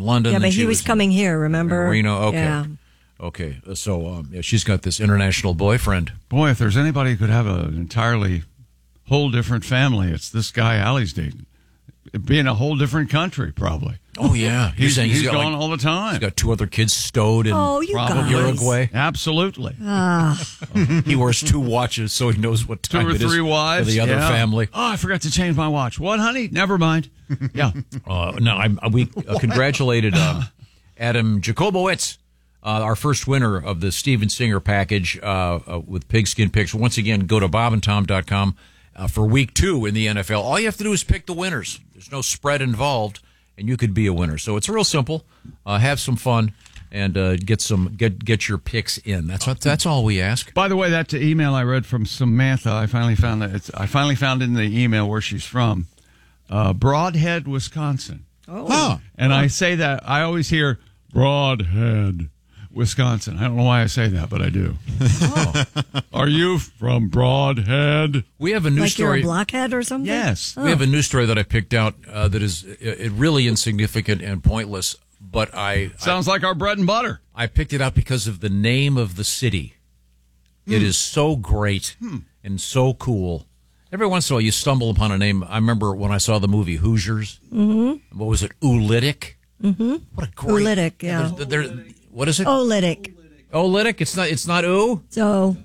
London. Yeah, but he was coming here, remember? Reno. Okay. Yeah. Okay. So she's got this international boyfriend. Boy, if there's anybody who could have an entirely whole different family, it's this guy Allie's dating. It'd be in a whole different country, probably. Oh, yeah. He's got gone all the time. He's got 2 other kids stowed in Uruguay. Absolutely. He wears 2 watches so he knows what time 2 or 3 wives for the other family. Oh, I forgot to change my watch. What, honey? Never mind. Yeah. We congratulated Adam Jacobowitz, our first winner of the Steven Singer package with Pigskin Picks. Once again, go to bobandtom.com for week 2 in the NFL. All you have to do is pick the winners. There's no spread involved, and you could be a winner. So it's real simple. Have some fun and get your picks in. That's all we ask. By the way, that email I read from Samantha, I finally found in the email where she's from. Broadhead, Wisconsin. Oh. Huh. And I say that, I always hear Broadhead, Wisconsin. I don't know why I say that, but I do. Oh. Are you from Broadhead? We have a new story. Like you're a blockhead or something? Yes. We have a news story that I picked out that is really insignificant and pointless, but Sounds like our bread and butter. I picked it out because of the name of the city. It is so great and so cool. Every once in a while you stumble upon a name. I remember when I saw the movie Hoosiers. Mm-hmm. What was it? Oolitic? Mm-hmm. What a great... Oolitic, yeah. What is it? Oolitic. Oolitic? It's not ooh? So...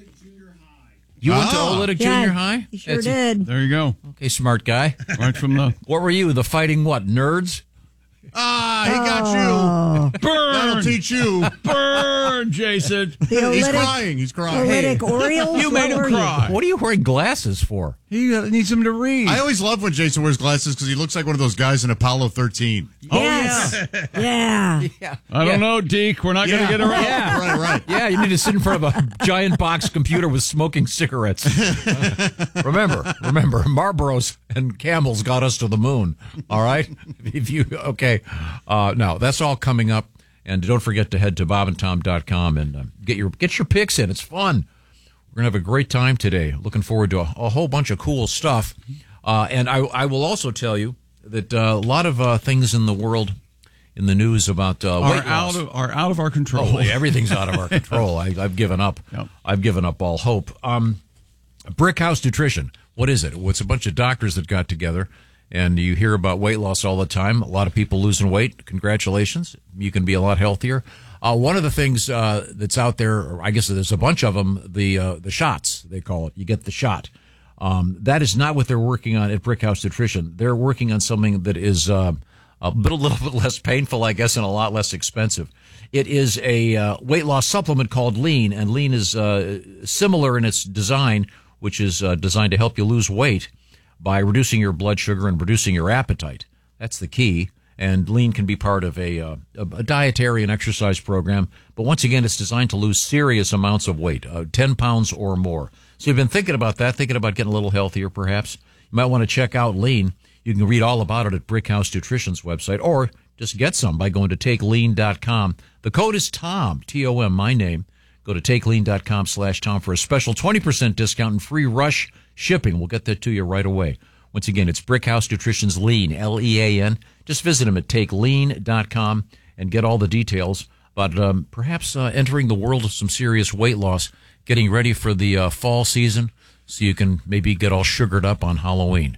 You went to Oolitic Junior High? You sure did. There you go. Okay, smart guy. Right from the... What were you, the fighting what, nerds? He got you. Burn! That'll teach you. Burn, Jason. He's crying. Oolitic Orioles? You made him cry. What are you wearing glasses for? He needs him to read. I always love when Jason wears glasses because he looks like one of those guys in Apollo 13. Yes. Yeah. I don't know, Deke. We're not going to get around. Yeah. Right. Yeah, you need to sit in front of a giant box computer with smoking cigarettes. Remember, Marlboros and Camels got us to the moon. All right? Now, that's all coming up. And don't forget to head to bobandtom.com and get your picks in. It's fun. We're going to have a great time today. Looking forward to a whole bunch of cool stuff. And I will also tell you that a lot of things in the world, in the news about weight loss are out of our control. Oh, everything's out of our control. I've given up. Yep. I've given up all hope. Brick House Nutrition. What is it? Well, it's a bunch of doctors that got together, and you hear about weight loss all the time. A lot of people losing weight. Congratulations. You can be a lot healthier. One of the things that's out there, or I guess there's a bunch of them, the shots, they call it. You get the shot. That is not what they're working on at Brick House Nutrition. They're working on something that is a little bit less painful, I guess, and a lot less expensive. It is a weight loss supplement called Lean, and Lean is similar in its design, which is designed to help you lose weight by reducing your blood sugar and reducing your appetite. That's the key. And Lean can be part of a dietary and exercise program. But once again, it's designed to lose serious amounts of weight, 10 pounds or more. So you've been thinking about that, thinking about getting a little healthier perhaps. You might want to check out Lean. You can read all about it at Brick House Nutrition's website, or just get some by going to takelean.com. The code is TOM, T-O-M, my name. Go to takelean.com/Tom for a special 20% discount and free rush shipping. We'll get that to you right away. Once again, it's Brick House Nutrition's Lean, L-E-A-N. Just visit them at takelean.com and get all the details about perhaps entering the world of some serious weight loss, getting ready for the fall season so you can maybe get all sugared up on Halloween.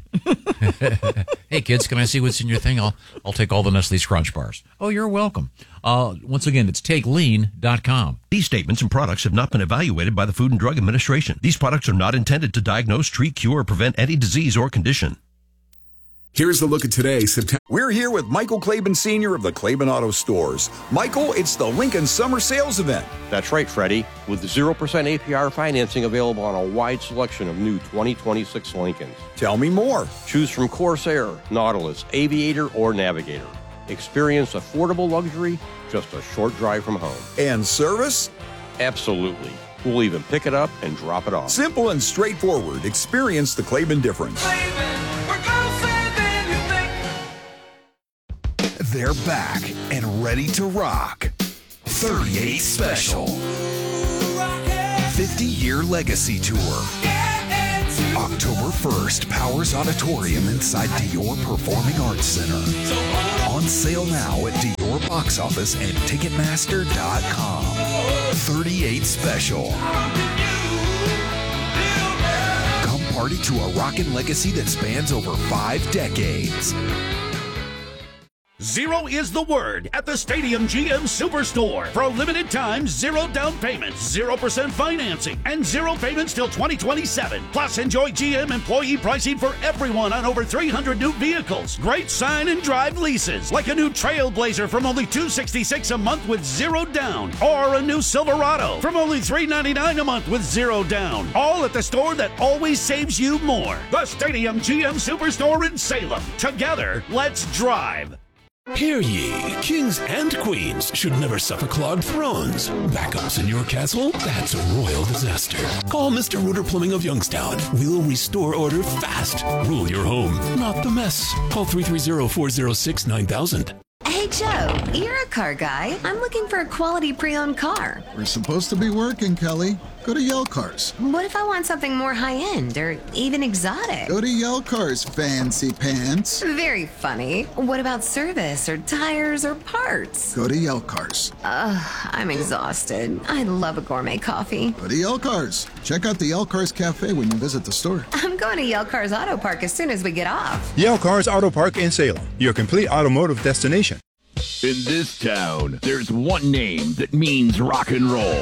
Hey, kids, can I see what's in your thing? I'll take all the Nestle Crunch bars. Oh, you're welcome. Once again, it's takelean.com. These statements and products have not been evaluated by the Food and Drug Administration. These products are not intended to diagnose, treat, cure, or prevent any disease or condition. Here's the look at today, September. We're here with Michael Claiborne Sr. of the Claiborne Auto Stores. Michael, it's the Lincoln Summer Sales Event. That's right, Freddie. With 0% APR financing available on a wide selection of new 2026 Lincolns. Tell me more. Choose from Corsair, Nautilus, Aviator, or Navigator. Experience affordable luxury just a short drive from home. And service? Absolutely. We'll even pick it up and drop it off. Simple and straightforward. Experience the Claiborne difference. They're back and ready to rock. 38 Special. 50-year legacy tour. October 1st, Powers Auditorium inside Dior Performing Arts Center. On sale now at Dior Box Office and Ticketmaster.com. 38 Special. Come party to a rockin' legacy that spans over 5 decades. Zero is the word at the Stadium GM Superstore. For a limited time, zero down payments, 0% financing, and zero payments till 2027. Plus, enjoy GM employee pricing for everyone on over 300 new vehicles. Great sign and drive leases, like a new Trailblazer from only $266 a month with zero down, or a new Silverado from only $399 a month with zero down. All at the store that always saves you more. The Stadium GM Superstore in Salem. Together, let's drive. Hear ye, kings and queens should never suffer clogged thrones. Backups in your castle? That's a royal disaster. Call Mr. Rooter Plumbing of Youngstown. We'll restore order fast. Rule your home, not the mess. Call 330-406-9000. Hey, Joe, you're a car guy. I'm looking for a quality pre-owned car. We're supposed to be working, Kelly. Go to Yell Cars. What if I want something more high-end or even exotic? Go to Yell Cars, fancy pants. Very funny. What about service or tires or parts? Go to Yell Cars. I'm exhausted. I love a gourmet coffee. Go to Yell Cars. Check out the Yell Cars Cafe when you visit the store. I'm going to Yell Cars Auto Park as soon as we get off. Yell Cars Auto Park in Salem, your complete automotive destination. In this town, there's one name that means rock and roll.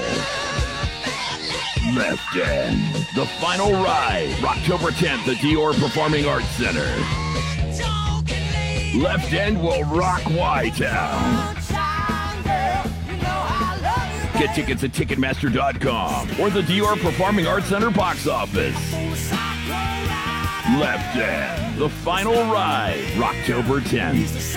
Left End. The final ride, October 10th at Dior Performing Arts Center. Left End will rock Y-Town. Get tickets at Ticketmaster.com or the Dior Performing Arts Center box office. Left End, the final ride, October 10th.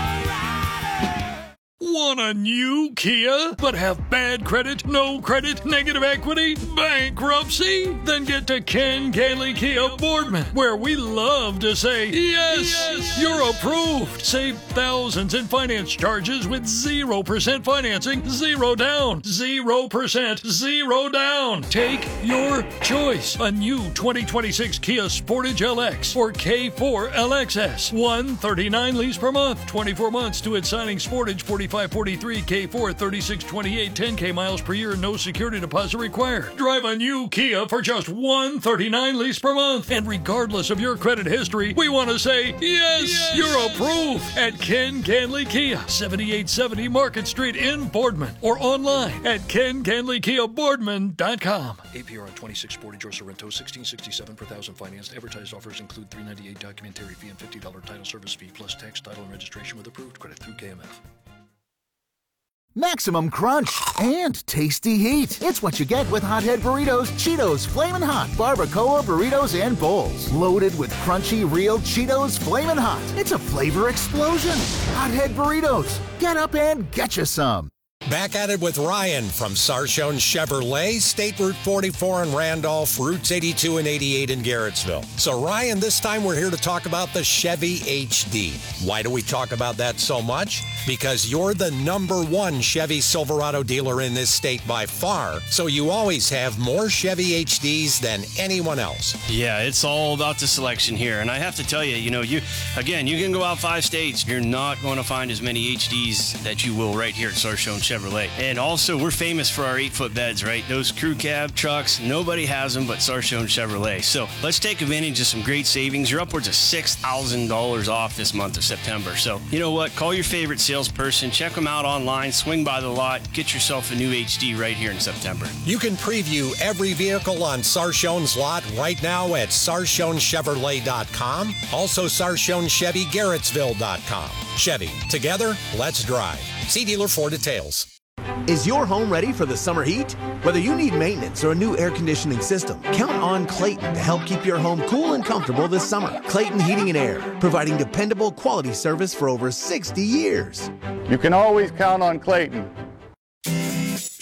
Want a new Kia, but have bad credit, no credit, negative equity, bankruptcy? Then get to Ken Ganley Kia Boardman, where we love to say, yes, you're approved. Save thousands in finance charges with 0% financing, zero down, 0%, zero down. Take your choice. A new 2026 Kia Sportage LX or K4 LXS. $139 lease per month, 24 months to its signing. Sportage 4543, K4 3628, 10K miles per year, no security deposit required. Drive a new Kia for just $139 lease per month. And regardless of your credit history, we want to say, yes, you're approved at Ken Ganley Kia, 7870 Market Street in Boardman, or online at KenGanleyKiaBoardman.com. APR on 26 Sportage or Sorrento, $1,667 per thousand financed. Advertised offers include $398 documentary fee and $50 title service fee, plus tax, title, and registration with approved credit through KMF. Maximum crunch and tasty heat. It's what you get with Hothead Burritos, Cheetos, Flamin' Hot, Barbacoa Burritos, and Bowls. Loaded with crunchy, real Cheetos Flamin' Hot. It's a flavor explosion. Hothead Burritos. Get up and get you some. Back at it with Ryan from Sarshone Chevrolet, State Route 44 in Randolph, Routes 82 and 88 in Garrettsville. So Ryan, this time we're here to talk about the Chevy HD. Why do we talk about that so much? Because you're the #1 Chevy Silverado dealer in this state by far, so you always have more Chevy HDs than anyone else. Yeah, it's all about the selection here, and I have to tell you, you can go out 5 states, you're not going to find as many HDs that you will right here at Sarshone Chevrolet. And also, we're famous for our 8-foot beds, right? Those crew cab trucks, nobody has them but Sarshone Chevrolet. So let's take advantage of some great savings. You're upwards of $6,000 off this month of September. So you know what? Call your favorite salesperson, check them out online, swing by the lot, get yourself a new HD right here in September. You can preview every vehicle on Sarshone's lot right now at Sarshonechevrolet.com. Also, Sarshonechevy-Garrettsville.com. Chevy, together, let's drive. See dealer for details. Is your home ready for the summer heat? Whether you need maintenance or a new air conditioning system, count on Clayton to help keep your home cool and comfortable this summer. Clayton Heating and Air, providing dependable quality service for over 60 years. You can always count on Clayton.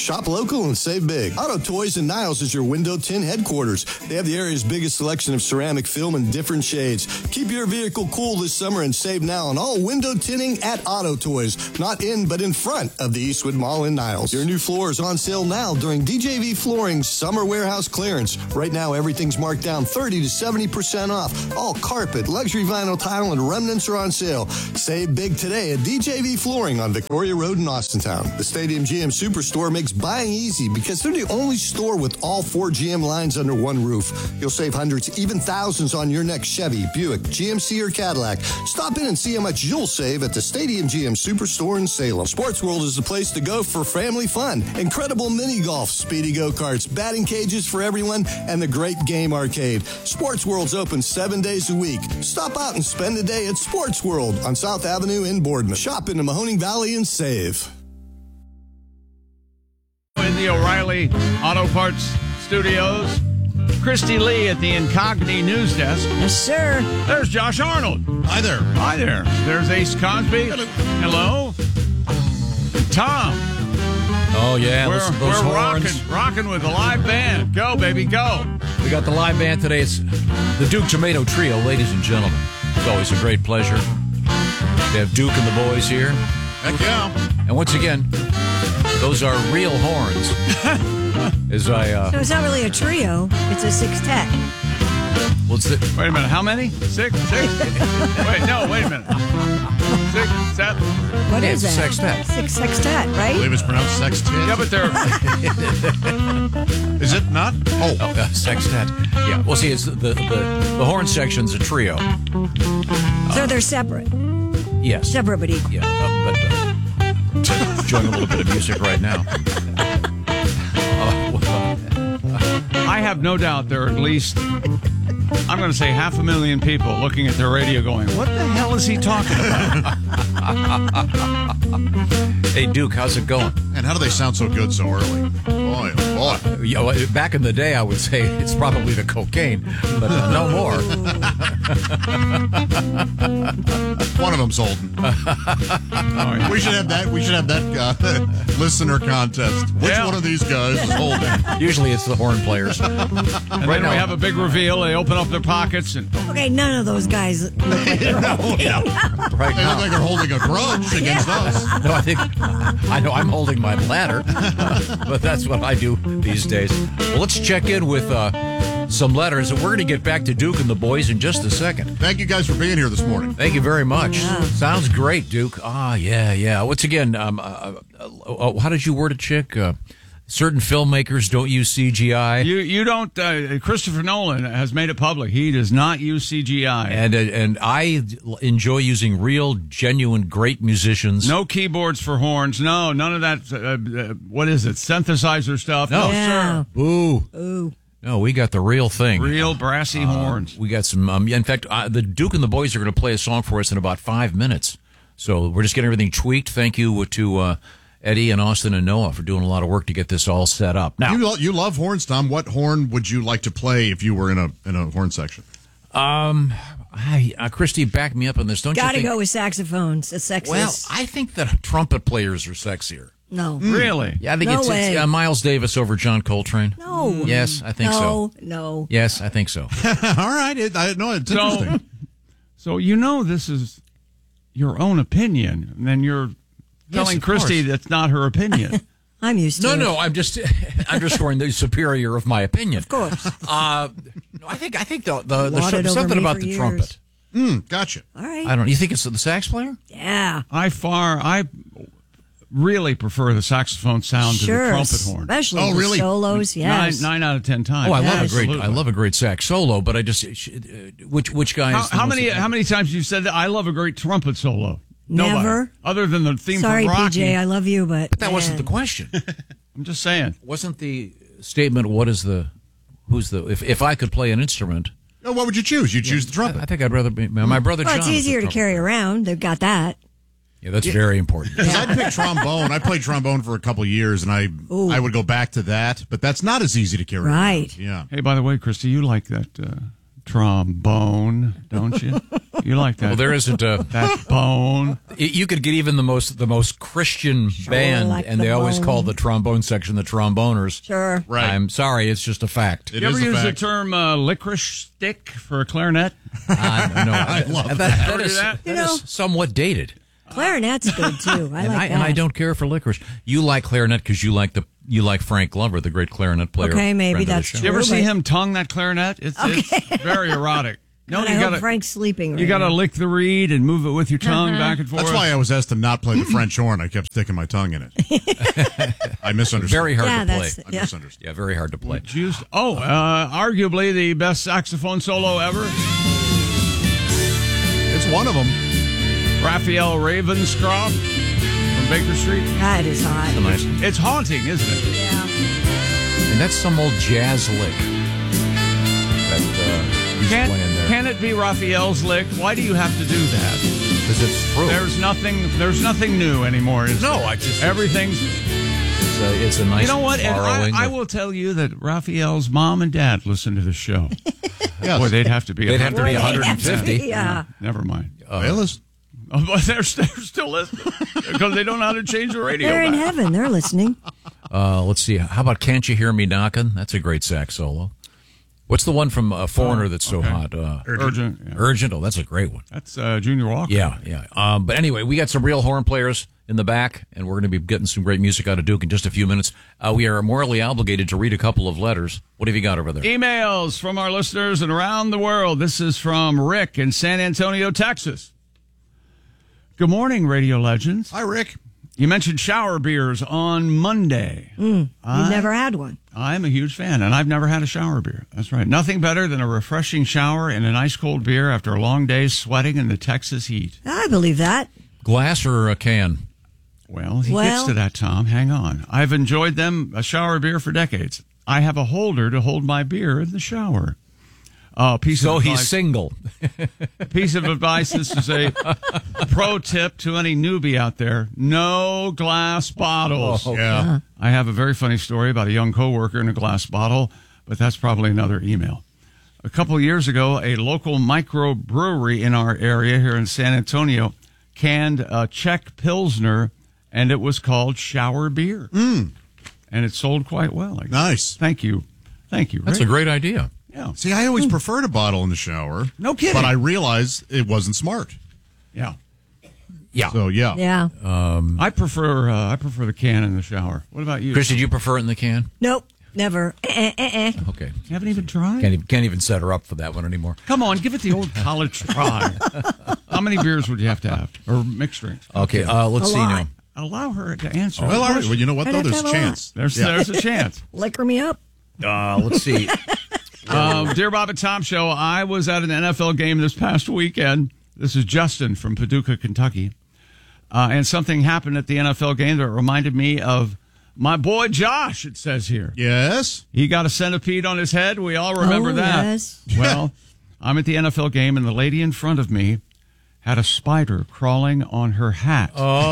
Shop local and save big. Auto Toys and Niles is your window tint headquarters. They have the area's biggest selection of ceramic film in different shades. Keep your vehicle cool this summer and save now on all window tinting at Auto Toys. Not in, but in front of the Eastwood Mall in Niles. Your new floor is on sale now during DJV Flooring's Summer Warehouse Clearance. Right now, everything's marked down 30 to 70% off. All carpet, luxury vinyl tile, and remnants are on sale. Save big today at DJV Flooring on Victoria Road in Austintown. The Stadium GM Superstore makes buying easy because they're the only store with all 4 GM lines under one roof. You'll save hundreds, even thousands on your next Chevy, Buick, GMC, or Cadillac. Stop in and see how much you'll save at the Stadium GM Superstore in Salem. Sports World is the place to go for family fun. Incredible mini golf, speedy go-karts, batting cages for everyone, and the great game arcade. Sports World's open 7 days a week. Stop out and spend a day at Sports World on South Avenue in Boardman. Shop in the Mahoning Valley and save. In the O'Reilly Auto Parts Studios, Christy Lee at the Incogni News Desk. Yes, sir. There's Josh Arnold. Hi there. Hi there. There's Ace Cosby. Hello. Tom. Oh, yeah. We're horns. rocking with the live band. Go, baby, go. We got the live band today. It's the Duke Tomato Trio, ladies and gentlemen. It's always a great pleasure to have Duke and the boys here. Heck yeah. And once again, those are real horns. So it's not really a trio, it's a sextet. Wait a minute, how many? Six? Wait a minute. 6, 7. What is that? Sextet. Sextet, right? I believe it's pronounced sextet. Yeah, but they're... Is it not? Sextet. Yeah. Well, see, it's the horn section's a trio. So they're separate. Yes. Separate but equal. Yeah, but enjoying a little bit of music right now. I have no doubt there are at least, I'm going to say 500,000 people looking at their radio going, what the hell is he talking about? Hey, Duke, how's it going? And how do they sound so good so early? Boy, oh boy. Yeah, well, back in the day, I would say it's probably the cocaine, but no more. One of them's holding. We should have that. We should have that listener contest. Which one of these guys is holding? Usually, it's the horn players. And right now we have a big reveal. They open up their pockets and. Okay, none of those guys look like they're holding. Right they look like they're holding a grudge against us. No, I know I'm holding my bladder, but that's what I do these days. Well, let's check in with some letters, and we're going to get back to Duke and the boys in just a second. Thank you guys for being here this morning. Thank you very much. Yeah. Sounds great, Duke. Yeah. Once again, how did you word it, Chick? Certain filmmakers don't use CGI. You don't. Christopher Nolan has made it public. He does not use CGI. And I enjoy using real, genuine, great musicians. No keyboards for horns. No, none of that. What is it? Synthesizer stuff. No, Yeah. sir. Boo. Ooh. No, we got the real thing. Real brassy horns. We got some. In fact, the Duke and the boys are going to play a song for us in about 5 minutes. So we're just getting everything tweaked. Thank you to Eddie and Austin and Noah for doing a lot of work to get this all set up. Now, you love horns, Tom. What horn would you like to play if you were in a horn section? Christy, back me up on this. Don't you think? Gotta go with saxophones. It's sexist. Well, I think that trumpet players are sexier. No. Really? Yeah, I think No it's way. Miles Davis over John Coltrane. No. Yes, I think so. No. Yes, I think so. All right. It's interesting. So this is your own opinion, and then you're telling of Christy course. that's not her opinion. I'm used to it. No, I'm just underscoring the superior of my opinion. Of course. I think there's Lauded over something me about for the years. trumpet. Gotcha. All right. I don't know. You think it's the sax player? Yeah. I really prefer the saxophone sound to the trumpet horn. Especially the solos, yes. 9 out of 10 times. Oh, I Absolutely. love a great sax solo, but I just which guy is how many times have you said that I love a great trumpet solo? Never. Nobody. Other than the theme Sorry, from Rocky. PJ, I love you, but that wasn't the question. I'm just saying. Wasn't the statement if I could play an instrument? No, what would you choose? You'd choose the trumpet. I think I'd rather be my brother Well, John. it's was easier the to trumpet carry player. around. They've got that. Yeah, that's very important. Because I'd pick trombone. I played trombone for a couple of years, and I would go back to that. But that's not as easy to carry around. Yeah. Hey, by the way, Christy, you like that trombone, don't you? You like that? Well, there isn't a that bone. You could get even the most Christian band, like and the they always bone. call the trombone section the tromboners. Sure. Right. I'm sorry, it's just a fact. You ever use the term licorice stick for a clarinet? No, I love that. That is You know- somewhat dated. Clarinet's good too. I like that. And I don't care for licorice. You like clarinet because you like Frank Glover, the great clarinet player. Okay, maybe friend of the that's show. Did you ever see but- him tongue that clarinet? It's very erotic. No, And I hope Frank's sleeping right You got to now. lick the reed and move it with your tongue back and forth. That's why I was asked to not play the French horn. I kept sticking my tongue in it. I misunderstood. Very hard Yeah, to play. that's- I misunderstood. Yeah, very hard to play. Arguably the best saxophone solo ever. It's one of them. Raphael Ravenscroft from Baker Street. That is hot. Nice. It's haunting, isn't it? Yeah. And that's some old jazz lick that he's playing there. Can it be Raphael's lick? Why do you have to do that? Because it's true. There's nothing new anymore. Is there? I just Everything's. it's a nice. You know what? And borrowing I of- will tell you that Raphael's mom and dad listen to the show. Yes. Boy, they'd have to be. They'd have to be Boy, they have to 150. be, yeah. Never mind. Hey, listen. Oh, but they're still listening because they don't know how to change the radio. They're in back. heaven. They're listening. Let's see. How about "Can't You Hear Me Knockin'"? That's a great sax solo. What's the one from Foreigner that's so hot? Urgent. Yeah. Urgent. Oh, that's a great one. That's Junior Walker. Yeah. But anyway, we got some real horn players in the back, and we're going to be getting some great music out of Duke in just a few minutes. We are morally obligated to read a couple of letters. What have you got over there? Emails from our listeners and around the world. This is from Rick in San Antonio, Texas. Good morning, radio legends. Hi, Rick. You mentioned shower beers on Monday. You've never had one. I'm a huge fan, and I've never had a shower beer. That's right. Nothing better than a refreshing shower and an ice-cold beer after a long day sweating in the Texas heat. I believe that. Glass or a can? Well, he gets to that, Tom. Hang on. I've enjoyed a shower beer for decades. I have a holder to hold my beer in the shower. So he's single. Piece of advice. This is a pro tip to any newbie out there. No glass bottles. Oh, Yeah. I have a very funny story about a young coworker in a glass bottle, but that's probably another email. A couple of years ago, a local microbrewery in our area here in San Antonio canned a Czech Pilsner, and it was called shower beer. And it sold quite well. Nice. Thank you. Thank you, Rick. That's a great idea. Yeah. See, I always preferred a bottle in the shower. No kidding. But I realized it wasn't smart. Yeah. Yeah. So, yeah. Yeah. I prefer the can in the shower. What about you? Chris, did you prefer it in the can? Nope. Never. Okay. You haven't even tried? Can't even set her up for that one anymore. Come on, give it the old college try. How many beers would you have to have? Or mixed drinks? Okay, let's see now. Allow her to answer. Well, all right. Well, you know what, though? I'd have There's to a have a chance. There's a chance. Liquor me up. Let's see. Dear Bob and Tom Show, I was at an NFL game this past weekend. This is Justin from Paducah, Kentucky. And something happened at the NFL game that reminded me of my boy Josh, it says here. Yes. He got a centipede on his head. We all remember that. Yes. Well, I'm at the NFL game, and the lady in front of me had a spider crawling on her hat.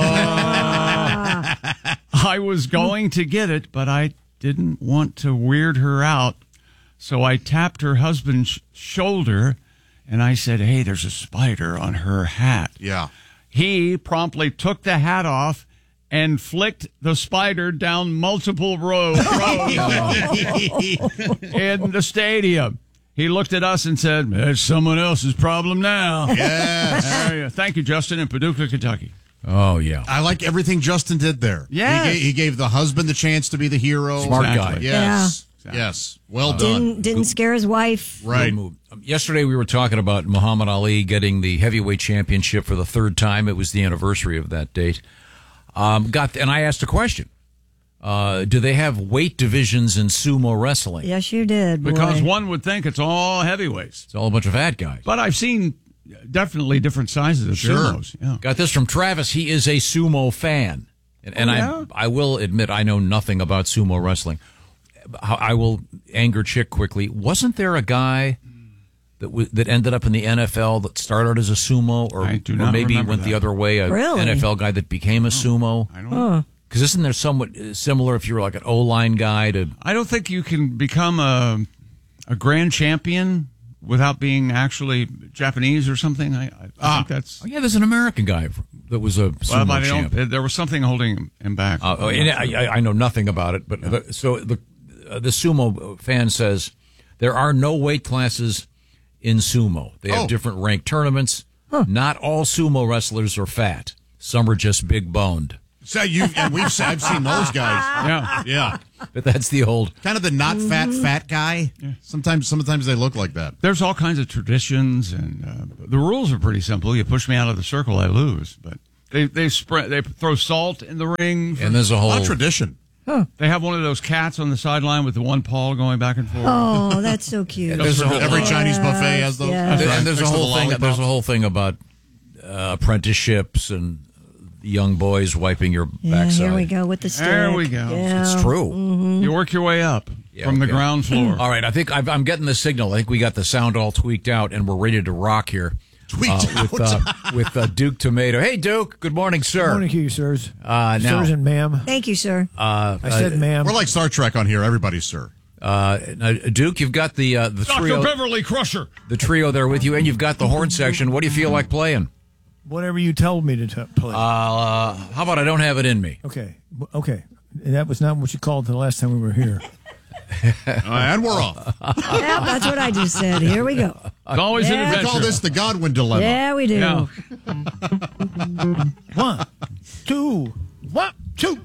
I was going to get it, but I didn't want to weird her out. So I tapped her husband's shoulder, and I said, hey, there's a spider on her hat. Yeah. He promptly took the hat off and flicked the spider down multiple rows in the stadium. He looked at us and said, it's someone else's problem now. Yes. Thank you, Justin, in Paducah, Kentucky. Oh, yeah. I like everything Justin did there. Yes. He gave the husband the chance to be the hero. Smart guy. Yes. Yes. Well done. Didn't scare his wife. Right. Yesterday we were talking about Muhammad Ali getting the heavyweight championship for the third time. It was the anniversary of that date. And I asked a question. Do they have weight divisions in sumo wrestling? Yes, you did. Boy. Because one would think it's all heavyweights. It's all a bunch of fat guys. But I've seen definitely different sizes of sumos. Yeah. Got this from Travis. He is a sumo fan. And I will admit I know nothing about sumo wrestling. I will anger Chick quickly. Wasn't there a guy that ended up in the NFL that started as a sumo, or maybe went the other way, a NFL guy that became a sumo? I don't know. Because isn't there somewhat similar if you're like an O-line guy to... I don't think you can become a grand champion without being actually Japanese or something. I think that's. Oh, yeah, there's an American guy that was a sumo champ. There was something holding him back. And I know nothing about it, but the sumo fan says there are no weight classes in sumo. They have different ranked tournaments. Not all sumo wrestlers are fat. Some are just big boned. So I've seen those guys. Yeah. But that's the old kind of the not fat guy. Yeah. Sometimes they look like that. There's all kinds of traditions, and the rules are pretty simple. You push me out of the circle, I lose. But they throw salt in the ring, and there's a whole tradition. Huh. They have one of those cats on the sideline with the one paw going back and forth. Oh, that's so cute. Every Chinese buffet has those. Yes. And there's a whole thing. There's a whole thing about apprenticeships and young boys wiping your backside. Here we go with the stick. There we go. Yeah. It's true. Mm-hmm. You work your way up from the ground floor. All right, I think I'm getting the signal. I think we got the sound all tweaked out, and we're ready to rock here. With Duke Tomato. Hey, Duke. Good morning, sir. Good morning to you, sirs. Sirs and ma'am. Thank you, sir. I said ma'am. We're like Star Trek on here. Everybody's sir. Duke, you've got the trio. Dr. Beverly Crusher. The trio there with you, and you've got the horn section. What do you feel like playing? Whatever you told me to play. How about I don't have it in me? Okay. That was not what you called the last time we were here. And we're off. Yeah, that's what I just said. Here we go. It's always an adventure. We call this the Godwin dilemma. Yeah, we do. Yeah. 1, 2, 1, 2.